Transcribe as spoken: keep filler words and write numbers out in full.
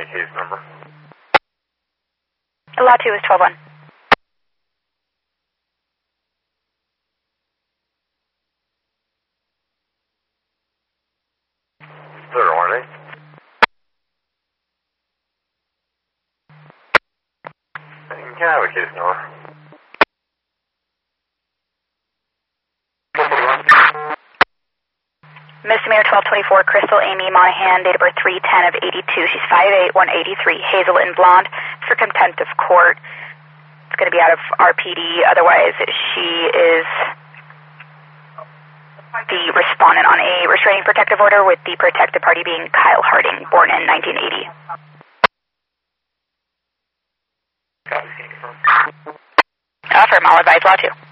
case number? Law two is twelve one. Third warning. Can I have a case number? Misdemeanor twelve twenty-four, Crystal Amy Monahan, date of birth three ten of eighty-two. She's five eight, one eighty-three, hazel and blonde. For contempt of court. It's going to be out of R P D. Otherwise, she is the respondent on a restraining protective order, with the protected party being Kyle Harding, born in nineteen eighty. Uh, for Mall Advised Law two.